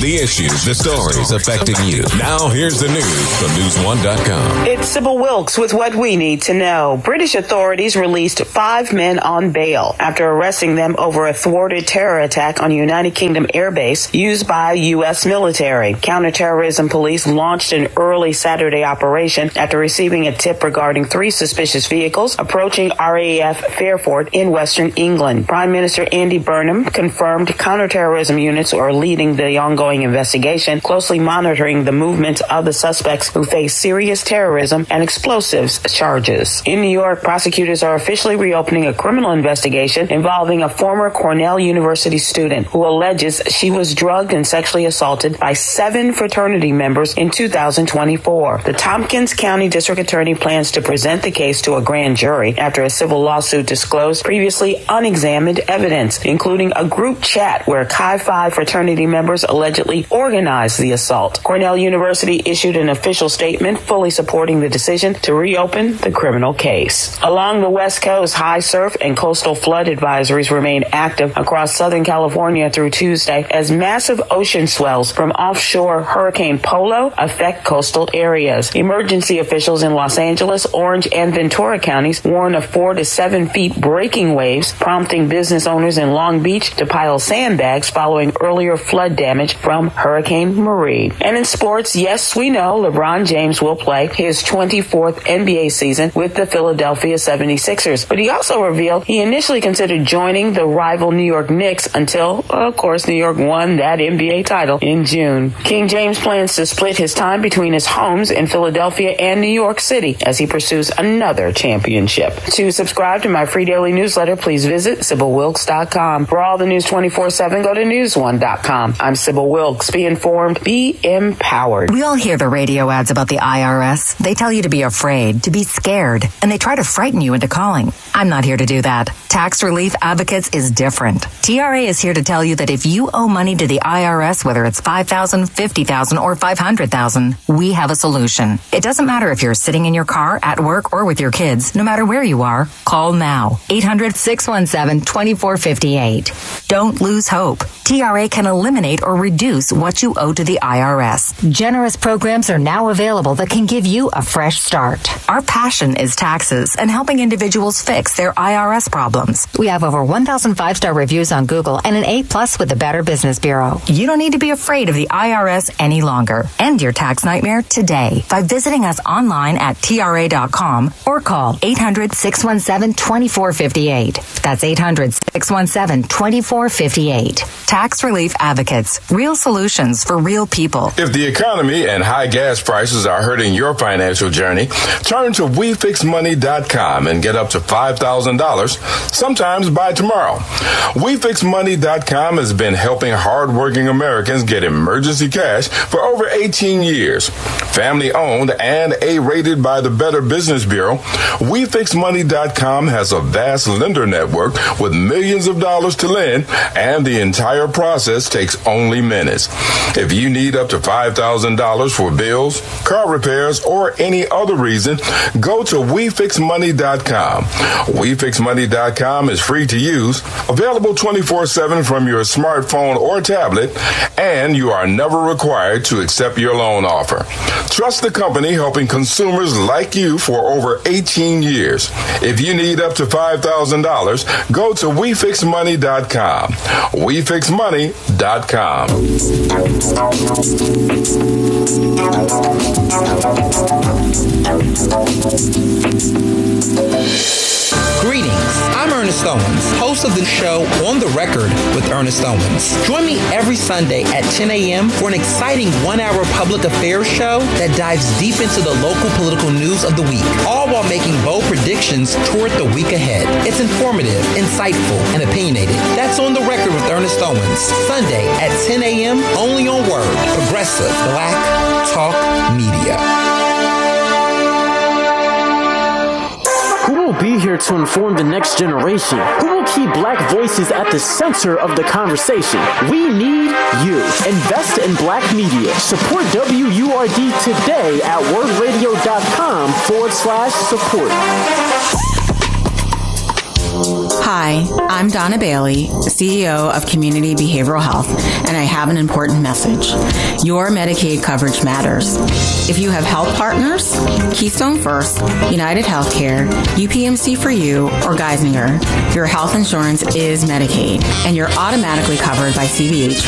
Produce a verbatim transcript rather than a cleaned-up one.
The issues, the stories affecting you. Now here's the news from news one dot com. It's Sybil Wilkes with what we need to know. British authorities released five men on bail after arresting them over a thwarted terror attack on a United Kingdom airbase used by U S military. Counterterrorism police launched an early Saturday operation after receiving a tip regarding three suspicious vehicles approaching R A F Fairford in western England. Prime Minister Andy Burnham confirmed counterterrorism units are leading the ongoing investigation, closely monitoring the movements of the suspects who face serious terrorism and explosives charges. In New York, prosecutors are officially reopening a criminal investigation involving a former Cornell University student who alleges she was drugged and sexually assaulted by seven fraternity members in two thousand twenty-four. The Tompkins County District Attorney plans to present the case to a grand jury after a civil lawsuit disclosed previously unexamined evidence, including a group chat where Chi Phi fraternity members allegedly organized the assault. Cornell University issued an official statement fully supporting the decision to reopen the criminal case. Along the West Coast, high surf and coastal flood advisories remain active across Southern California through Tuesday as massive ocean swells from offshore Hurricane Polo affect coastal areas. Emergency officials in Los Angeles, Orange, and Ventura counties warn of four to seven feet breaking waves, prompting business owners in Long Beach to pile sandbags following earlier flood damage from Hurricane Marie. And in sports, yes, we know LeBron James will play his twenty-fourth N B A season with the Philadelphia seventy-sixers. But he also revealed he initially considered joining the rival New York Knicks until, of course, New York won that N B A title in June. King James plans to split his time between his homes in Philadelphia and New York City as he pursues another championship. To subscribe to my free daily newsletter, please visit Sybil Wilkes dot com. For all the news twenty-four seven, go to news one dot com. I'm Sybil Wilkes. Be informed, be empowered. We all hear the radio ads about the I R S. They tell you to be afraid, to be scared, and they try to frighten you into calling. I'm not here to do that. Tax Relief Advocates is different. T R A is here to tell you that if you owe money to the I R S, whether it's five thousand dollars, fifty thousand dollars, or five hundred thousand dollars, we have a solution. It doesn't matter if you're sitting in your car, at work, or with your kids. No matter where you are, call now. eight hundred, six one seven, two four five eight. Don't lose hope. T R A can eliminate or reduce what you owe to the I R S. Generous programs are now available that can give you a fresh start. Our passion is taxes and helping individuals fix their I R S problems. We have over one thousand five-star reviews on Google and an A plus with the Better Business Bureau. You don't need to be afraid of the I R S any longer. End your tax nightmare today by visiting us online at T R A dot com or call eight hundred, six one seven, two four five eight. That's eight hundred, six one seven, two four five eight. Tax Relief Advocates. Real solutions for real people. If the economy and high gas prices are hurting your financial journey, turn to we fix money dot com and get up to five thousand dollars, sometimes by tomorrow. we fix money dot com has been helping hardworking Americans get emergency cash for over eighteen years. Family owned and A-rated by the Better Business Bureau, we fix money dot com has a vast lender network with millions of dollars to lend, and the entire process takes only minutes. If you need up to five thousand dollars for bills, car repairs, or any other reason, go to we fix money dot com. we fix money dot com is free to use, available twenty-four seven from your smartphone or tablet, and you are never required to accept your loan offer. Trust the company helping consumers like you for over eighteen years. If you need up to five thousand dollars, go to we fix money dot com. we fix money dot com. Greetings, I'm Ernest Owens, host of the show On the Record with Ernest Owens. Join me every Sunday at ten a.m. for an exciting one-hour public affairs show that dives deep into the local political news of the week, all while making bold predictions toward the week ahead. It's informative, insightful, and opinionated. That's On the Record with Ernest Owens, Sunday at ten a.m. only on Word, Progressive Black Talk Media. Who will be here to inform the next generation? Who will keep black voices at the center of the conversation? We need you. Invest in black media. Support W U R D today at wordradio.com forward slash support. Hi, I'm Donna Bailey, C E O of Community Behavioral Health, and I have an important message. Your Medicaid coverage matters. If you have health partners, Keystone First, United Healthcare, U P M C for You, or Geisinger, your health insurance is Medicaid, and you're automatically covered by C B H